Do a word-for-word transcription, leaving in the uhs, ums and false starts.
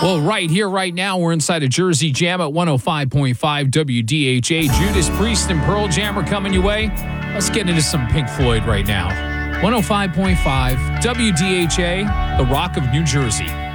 Well, right here, right now, we're inside a Jersey Jam at one oh five point five W D H A. Judas Priest and Pearl Jam are coming your way. Let's get into some Pink Floyd right now. one oh five point five W D H A, the Rock of New Jersey.